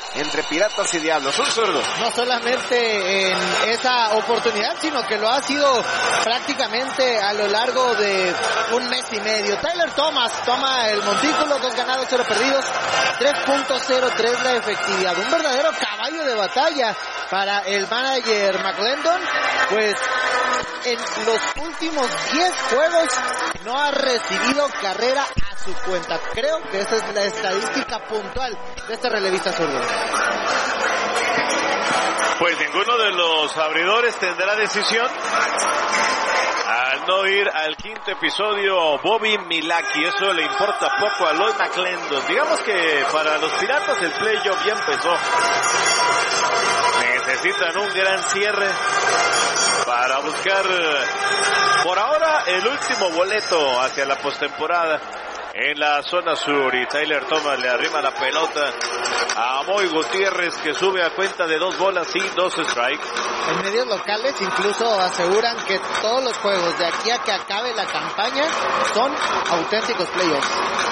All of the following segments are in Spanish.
entre Piratas y Diablos. Un zurdo. No solamente en esa oportunidad, sino que lo ha sido prácticamente a lo largo de un mes y medio. Tyler Thomas toma el montículo, 2 ganados, 0 perdidos, 3.03 la efectividad. Un verdadero caballo de batalla para el manager McClendon, pues en los últimos 10 juegos no ha recibido carrera a su cuenta. Creo que esa es la estadística puntual de este relevista zurdo. Pues ninguno de los abridores tendrá decisión al no ir al quinto episodio. Bobby Milwaukee, eso le importa poco a Lloyd McClendon. Digamos que para los Piratas el playoff ya empezó. Necesitan un gran cierre para buscar por ahora el último boleto hacia la postemporada en la zona sur. Y Tyler Thomas le arrima la pelota a Moy Gutiérrez, que sube a cuenta de 2 bolas y 2 strikes. En medios locales incluso aseguran que todos los juegos de aquí a que acabe la campaña son auténticos playoffs.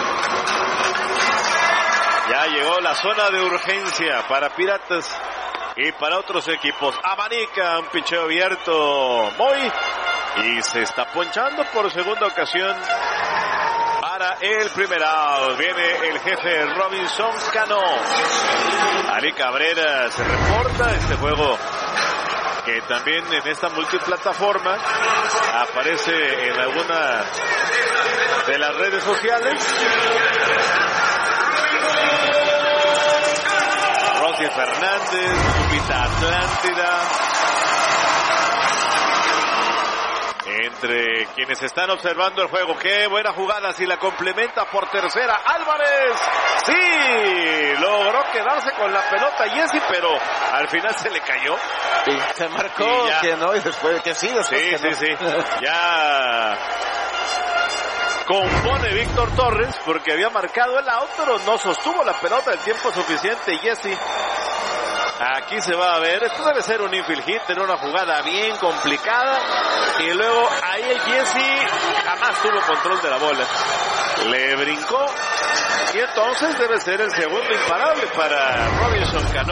Ya llegó la zona de urgencia para Piratas y para otros equipos. Abanica, un picheo abierto Moy, y se está ponchando por segunda ocasión para el primer out. Viene el jefe Robinson Cano. Ari Cabrera se reporta este juego, que también en esta multiplataforma aparece en alguna de las redes sociales. Rosy Fernández, Lupita Atlántida, entre quienes están observando el juego. Qué buena jugada, si la complementa por tercera Álvarez. Sí, logró quedarse con la pelota Jesse, pero al final se le cayó. Sí, se marcó que no, y después que sí, después que sí. Ya compone Víctor Torres, porque había marcado el out, pero no sostuvo la pelota el tiempo suficiente Jesse. Aquí se va a ver, esto debe ser un infield hit, en una jugada bien complicada, y luego ahí el Jesse jamás tuvo control de la bola, le brincó, y entonces debe ser el segundo imparable para Robinson Cano,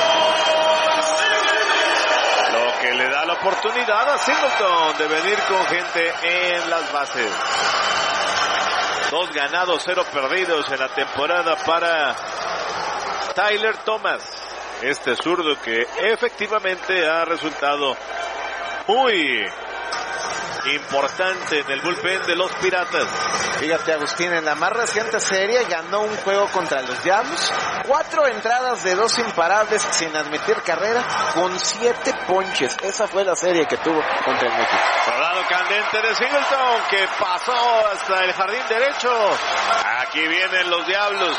lo que le da la oportunidad a Singleton de venir con gente en las bases. 2 ganados, 0 perdidos en la temporada para Tyler Thomas, este zurdo que efectivamente ha resultado muy importante en el bullpen de los Piratas. Fíjate, Agustín, en la más reciente serie ganó un juego contra los Diablos, 4 entradas de 2 imparables sin admitir carrera, con 7 ponches. Esa fue la serie que tuvo contra el México. Rodado candente de Singleton, que pasó hasta el jardín derecho. Aquí vienen los Diablos.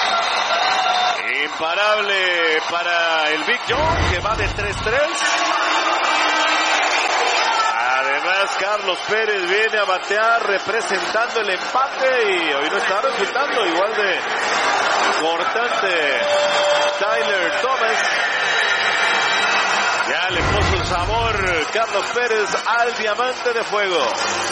Imparable para el Big John, que va de 3-3. Además, Carlos Pérez viene a batear representando el empate, y hoy no está resultando igual de cortante Tyler Thomas. Ya le puso el sabor Carlos Pérez al diamante de fuego.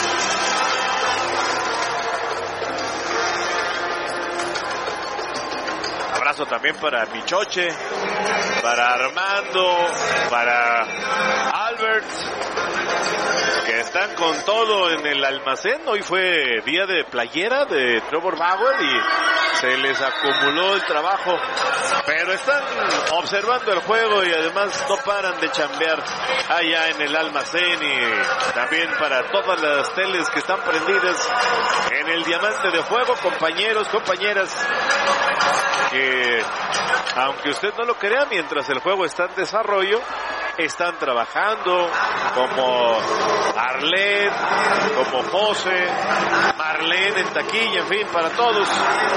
Abrazo también para Michoche, para Armando, para Albert, que están con todo en el almacén. Hoy fue día de playera de Trevor Bauer y se les acumuló el trabajo, pero están observando el juego y además no paran de chambear allá en el almacén, y también para todas las teles que están prendidas en el diamante de fuego, compañeros, compañeras, que aunque usted no lo crea, mientras el juego está en desarrollo, están trabajando, como Arlet, como José, Marlene en taquilla, en fin, para todos.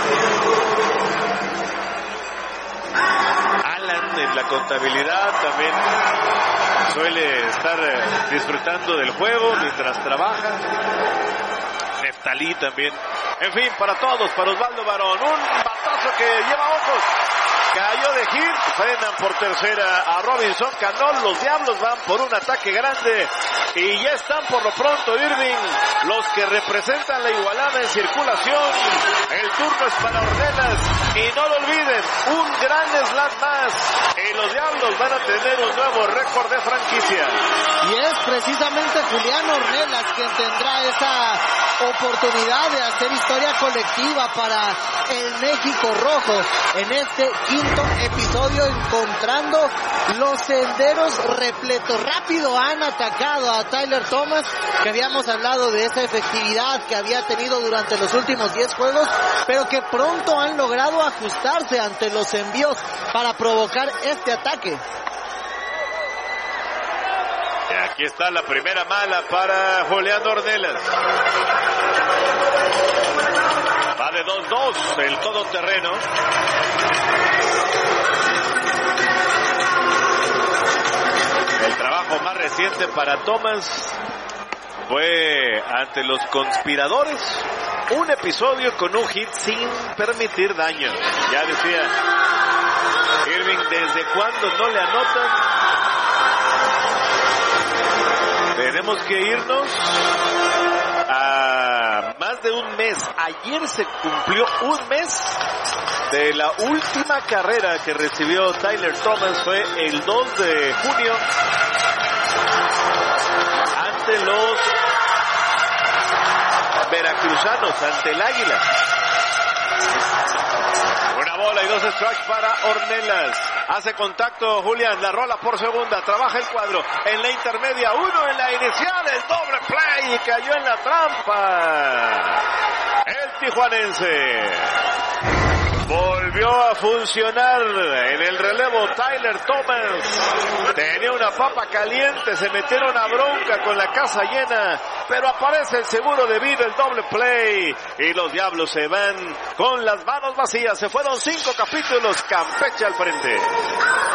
Alan en la contabilidad también suele estar disfrutando del juego mientras trabaja. Neftalí también. En fin, para todos, para Osvaldo Barón, un batazo que lleva ojos. Cayó de hit, frenan por tercera a Robinson Cano. Los Diablos van por un ataque grande y ya están por lo pronto, Irving, los que representan la igualada en circulación. El turno es para Ornelas y no lo olviden, tienen un gran slam más y los Diablos van a tener un nuevo récord de franquicia. Y es precisamente Julián Ornelas quien tendrá esa oportunidad de hacer historia colectiva para el México Rojo en este quinto episodio, encontrando los senderos repletos. Rápido han atacado a Tyler Thomas, que habíamos hablado de esa efectividad que había tenido durante los últimos 10 juegos, pero que pronto han logrado ajustarse ante los envíos para provocar este ataque. Y aquí está la primera mala para Julián Ornelas. Va de 2-2 el todoterreno. El trabajo más reciente para Thomas fue ante los conspiradores. Un episodio con un hit sin permitir daño. Ya decía Irving, ¿desde cuándo no le anotan? Tenemos que irnos a más de un mes. Ayer se cumplió un mes de la última carrera que recibió Tyler Thomas. Fue el 2 de junio ante los veracruzanos, ante el Águila. Una bola y 2 strikes para Ornelas. Hace contacto Julián, la rola por segunda, trabaja el cuadro en la intermedia, 1 en la inicial, el doble play y cayó en la trampa. El tijuanense volvió a funcionar en el relevo. Tyler Thomas tenía una papa caliente, se metieron a bronca con la casa llena, pero aparece el seguro de vida, el doble play, y los Diablos se van con las manos vacías. Se fueron 5 capítulos, Campeche al frente.